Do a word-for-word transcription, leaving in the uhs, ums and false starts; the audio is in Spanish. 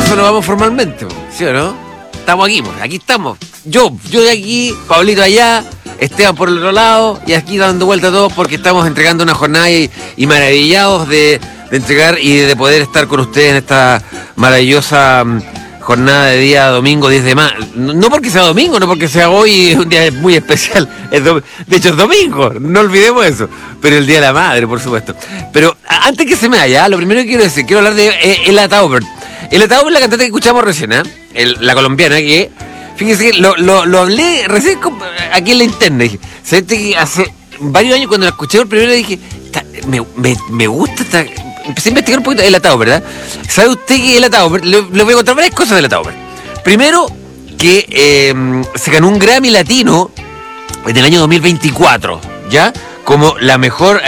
eso lo vamos formalmente, ¿sí o no? Estamos aquí, aquí estamos. Yo, yo de aquí, Pablito allá, Esteban por el otro lado, y aquí dando vuelta a todos porque estamos entregando una jornada y, y maravillados de, de entregar y de poder estar con ustedes en esta maravillosa jornada de día domingo diez de mayo. No porque sea domingo, no porque sea hoy un día muy especial. Es do... De hecho es domingo, no olvidemos eso. Pero el Día de la Madre, por supuesto. Pero antes que se me vaya, lo primero que quiero decir, quiero hablar de eh, Ella Taubert. Ella Taubert, la cantante que escuchamos recién, ¿eh? El, la colombiana, que fíjense que lo, lo, lo hablé recién con, aquí en la internet. Dije, ¿sabes que hace varios años cuando la escuché por primera vez dije, me, me, me gusta esta... Empecé a investigar un poquito de Ella Taubert, ¿verdad? ¿Sabe usted que Ella Taubert? Le, le voy a contar varias cosas de Ella Taubert. Primero, que eh, se ganó un Grammy Latino en el año dos mil veinticuatro, ¿ya? Como la mejor